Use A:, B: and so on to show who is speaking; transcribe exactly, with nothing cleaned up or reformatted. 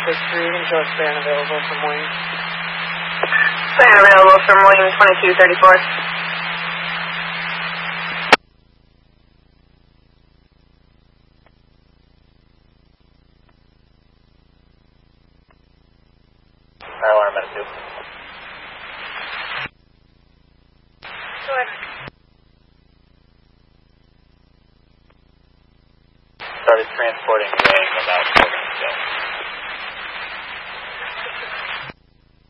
A: six three, you can show a span available from wing.
B: Span available from wing twenty-two thirty-four.
C: I want a minute two.
B: Go ahead.
C: Started transporting wing about four minutes ago.